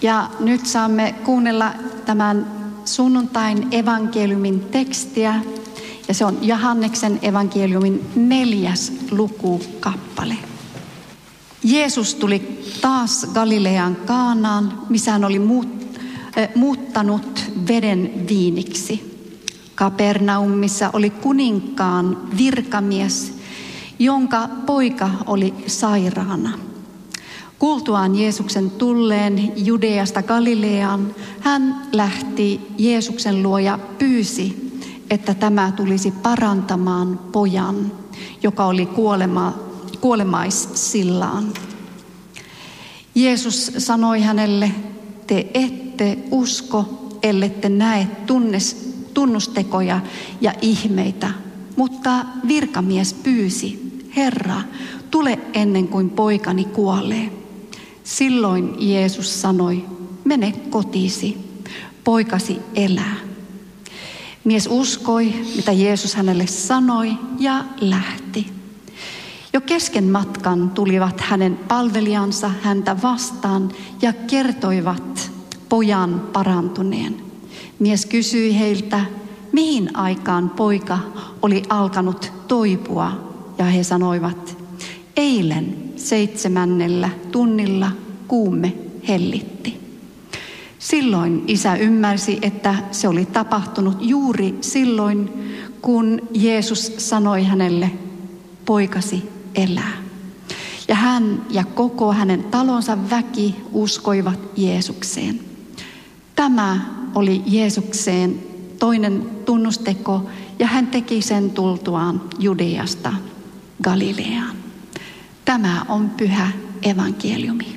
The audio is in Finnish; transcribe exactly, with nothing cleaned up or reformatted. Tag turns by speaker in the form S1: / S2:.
S1: Ja nyt saamme kuunnella tämän sunnuntain evankeliumin tekstiä. Ja se on Johanneksen evankeliumin neljäs lukukappale. Jeesus tuli taas Galilean Kaanaan, missä hän oli muut, äh, muuttanut veden viiniksi. Kapernaumissa oli kuninkaan virkamies, jonka poika oli sairaana. Kuultuaan Jeesuksen tulleen Judeasta Galileaan, hän lähti Jeesuksen luo ja pyysi, että tämä tulisi parantamaan pojan, joka oli kuolema, kuolemaissillaan. Jeesus sanoi hänelle, te ette usko, ellette näe tunnes, tunnustekoja ja ihmeitä. Mutta virkamies pyysi, Herra, tule ennen kuin poikani kuolee. Silloin Jeesus sanoi, mene kotiisi, poikasi elää. Mies uskoi, mitä Jeesus hänelle sanoi, ja lähti. Jo kesken matkan tulivat hänen palvelijansa häntä vastaan ja kertoivat pojan parantuneen. Mies kysyi heiltä, mihin aikaan poika oli alkanut toipua, ja he sanoivat, eilen seitsemännellä tunnilla kuume hellitti. Silloin isä ymmärsi, että se oli tapahtunut juuri silloin, kun Jeesus sanoi hänelle, poikasi elää. Ja hän ja koko hänen talonsa väki uskoivat Jeesukseen. Tämä oli Jeesukseen toinen tunnusteko, ja hän teki sen tultuaan Judeasta Galileaan. Tämä on pyhä evankeliumi.